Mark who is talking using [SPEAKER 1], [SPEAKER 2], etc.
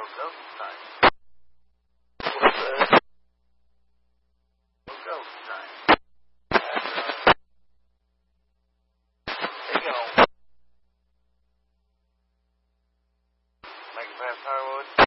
[SPEAKER 1] ghost time.
[SPEAKER 2] What's that?
[SPEAKER 1] Ghost time.
[SPEAKER 2] There you go.
[SPEAKER 1] Make it past Harwood.